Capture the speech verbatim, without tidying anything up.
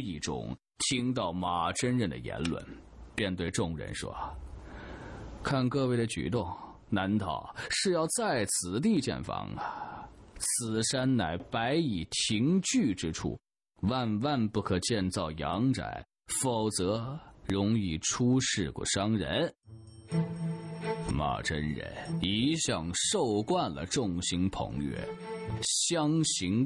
意中听到马真人的言论，便对众人说：看各位的举动，难道是要在此地建房啊？此山乃百以庭聚之处，万万不可建造阳宅，否则容易出事故伤人。马真人一向受惯了众星捧月，相形